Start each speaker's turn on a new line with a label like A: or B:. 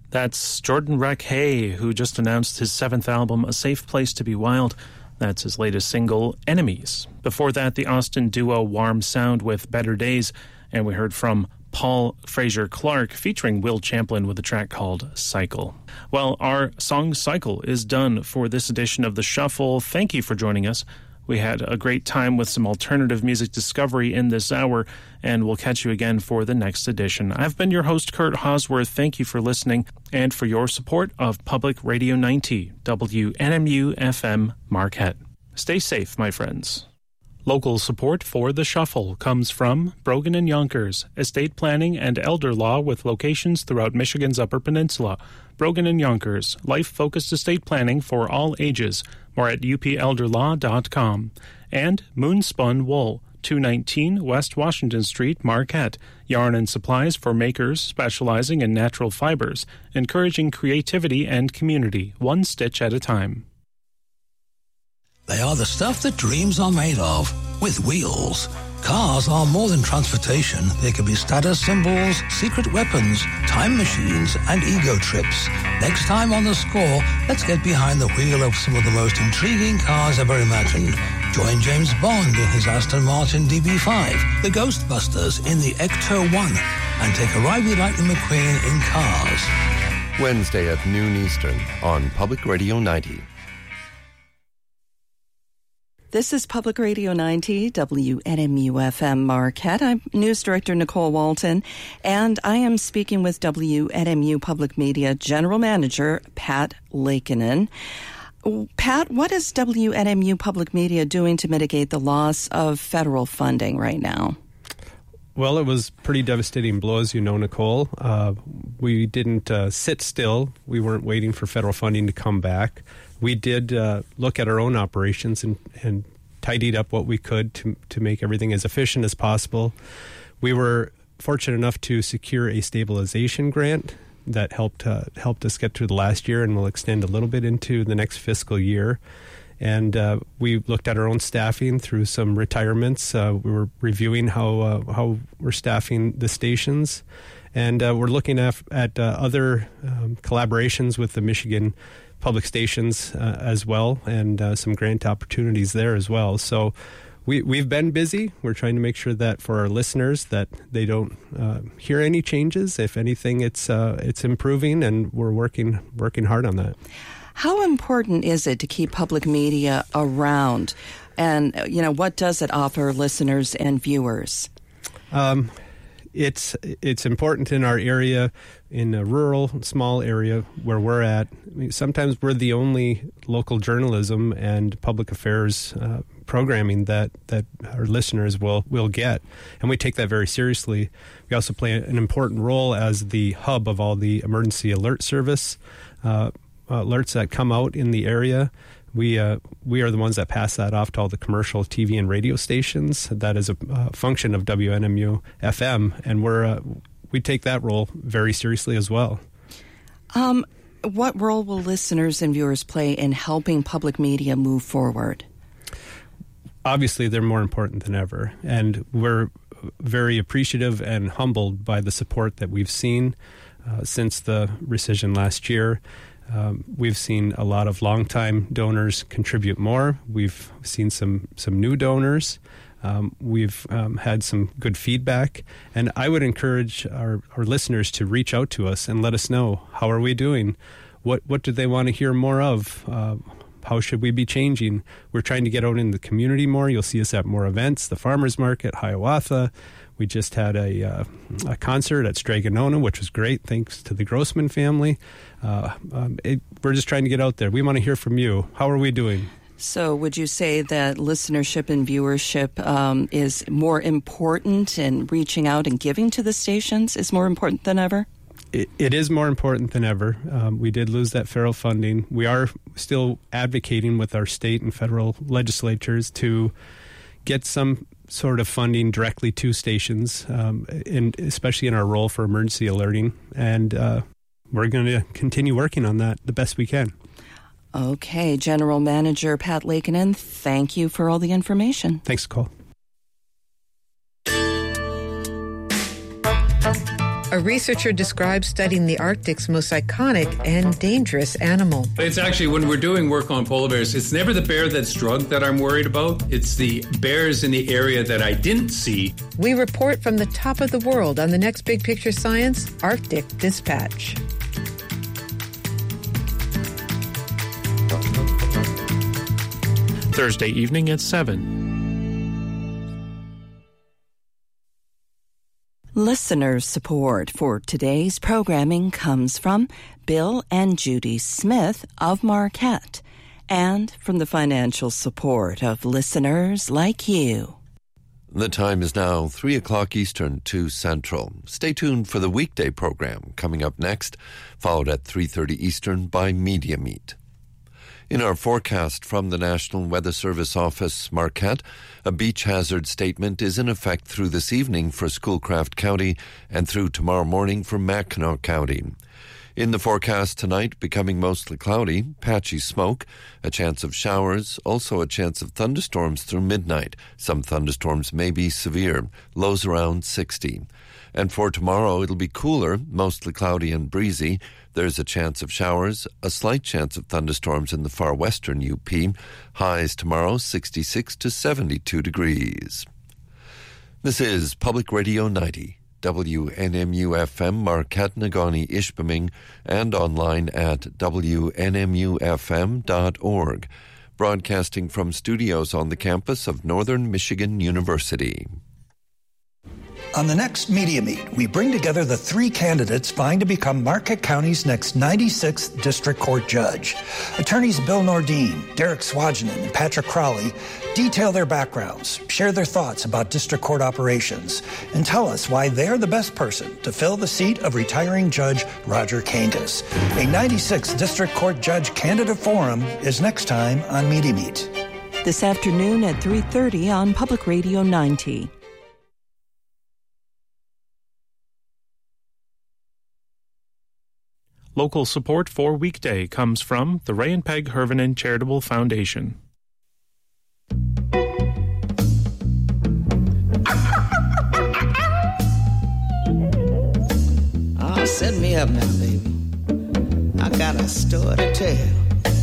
A: That's Jordan Rakei, who just announced his 7th album, A Safe Place to Be Wild. That's his latest single, Enemies. Before that, the Austin duo Warm Sound with Better Days, and we heard from Paul Fraser Clark featuring Will Champlin with a track called Cycle. Well, our song cycle is done for this edition of The Shuffle. Thank you for joining us. We had a great time with some alternative music discovery in this hour, and we'll catch you again for the next edition. I've been your host, Kurt Hosworth. Thank you for listening and for your support of Public Radio 90, WNMU-FM Marquette. Stay safe, my friends. Local support for The Shuffle comes from Brogan & Yonkers, estate planning and elder law with locations throughout Michigan's Upper Peninsula. Brogan & Yonkers, life-focused estate planning for all ages. More at upelderlaw.com. And Moonspun Wool, 219 West Washington Street, Marquette. Yarn and supplies for makers specializing in natural fibers, encouraging creativity and community, one stitch at a time.
B: They are the stuff that dreams are made of, with wheels. Cars are more than transportation. They can be status symbols, secret weapons, time machines, and ego trips. Next time on The Score, let's get behind the wheel of some of the most intriguing cars ever imagined. Join James Bond in his Aston Martin DB5, the Ghostbusters in the Ecto-1, and take a ride with Lightning McQueen in Cars.
C: Wednesday at noon Eastern on Public Radio 90.
D: This is Public Radio 90, WNMU-FM Marquette. I'm News Director Nicole Walton, and I am speaking with WNMU Public Media General Manager Pat Laakkonen. Pat, what is WNMU Public Media doing to mitigate the loss of federal funding right now?
E: Well, it was pretty devastating blow, as you know, Nicole. We didn't sit still. We weren't waiting for federal funding to come back. We did look at our own operations and tidied up what we could to make everything as efficient as possible. We were fortunate enough to secure a stabilization grant that helped us get through the last year and will extend a little bit into the next fiscal year. And we looked at our own staffing through some retirements. We were reviewing how we're staffing the stations. And we're looking at other collaborations with the Michigan public stations as well, and some grant opportunities there as well. So we've been busy. We're trying to make sure that for our listeners that they don't hear any changes. If anything, it's improving, and we're working hard on that.
D: How important is it to keep public media around? And, what does it offer listeners and viewers?
E: It's important in our area, in a rural, small area where we're at. Sometimes we're the only local journalism and public affairs programming that our listeners will get, and we take that very seriously. We also play an important role as the hub of all the emergency alert service alerts that come out in the area. We are the ones that pass that off to all the commercial TV and radio stations. That is a function of WNMU FM, and we take that role very seriously as well.
D: What role will listeners and viewers play in helping public media move forward?
E: Obviously, they're more important than ever, and we're very appreciative and humbled by the support that we've seen since the rescission last year. We've seen a lot of longtime donors contribute more. We've seen some new donors. We've had some good feedback. And I would encourage our listeners to reach out to us and let us know, how are we doing? What do they want to hear more of? How should we be changing? We're trying to get out in the community more. You'll see us at more events, the Farmers Market, Hiawatha. We just had a concert at Straganona, which was great, thanks to the Grossman family. We're just trying to get out there. We want to hear from you. How are we doing?
D: So would you say that listenership and viewership is more important, and reaching out and giving to the stations is more important than ever?
E: It is more important than ever. We did lose that federal funding. We are still advocating with our state and federal legislatures to get some sort of funding directly to stations, especially in our role for emergency alerting. And we're going to continue working on that the best we can.
D: Okay, General Manager Pat Laakkonen, thank you for all the information.
E: Thanks, Nicole.
F: A researcher describes studying the Arctic's most iconic and dangerous animal.
G: It's actually, when we're doing work on polar bears, it's never the bear that's drugged that I'm worried about. It's the bears in the area that I didn't see.
F: We report from the top of the world on the next Big Picture Science Arctic Dispatch.
A: Thursday evening at 7.
D: Listener support for today's programming comes from Bill and Judy Smith of Marquette and from the financial support of listeners like you.
C: The time is now 3 o'clock Eastern, 2 Central. Stay tuned for the weekday program coming up next, followed at 3:30 Eastern by Media Meet. In our forecast from the National Weather Service Office, Marquette, a beach hazard statement is in effect through this evening for Schoolcraft County and through tomorrow morning for Mackinac County. In the forecast tonight, becoming mostly cloudy, patchy smoke, a chance of showers, also a chance of thunderstorms through midnight. Some thunderstorms may be severe, lows around 60. And for tomorrow, it'll be cooler, mostly cloudy and breezy. There's a chance of showers, a slight chance of thunderstorms in the far western UP. Highs tomorrow, 66 to 72 degrees. This is Public Radio 90, WNMU-FM, Marquette, Negaunee, Ishpeming, and online at WNMUFM.org. Broadcasting from studios on the campus of Northern Michigan University.
H: On the next Media Meet, we bring together the 3 candidates vying to become Marquette County's next 96th District Court Judge. Attorneys Bill Nordine, Derek Swajinen, and Patrick Crowley detail their backgrounds, share their thoughts about District Court operations, and tell us why they're the best person to fill the seat of retiring Judge Roger Kangas. A 96th District Court Judge Candidate Forum is next time on Media Meet.
D: This afternoon at 3:30 on Public Radio 90.
A: Local support for Weekday comes from the Ray and Peg Hervinen Charitable Foundation.
I: Oh, set me up now, baby. I got a story to tell.